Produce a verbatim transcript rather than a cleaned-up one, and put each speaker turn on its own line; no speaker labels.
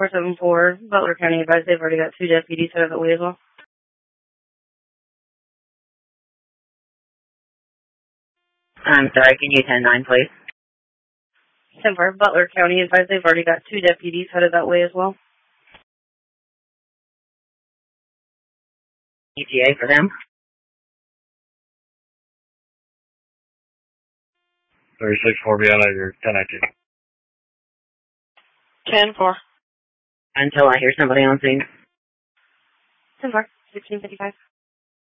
four seven four, Butler County advised they've already got two deputies headed that way as well.
I'm sorry, can you ten nine, please?
ten four, Butler County advised they've already got two deputies headed that way as well.
E T A for them?
thirty-six four beyond your ten nineteen.
ten four.
Until I hear somebody on scene.
ten four, sixteen fifty-five.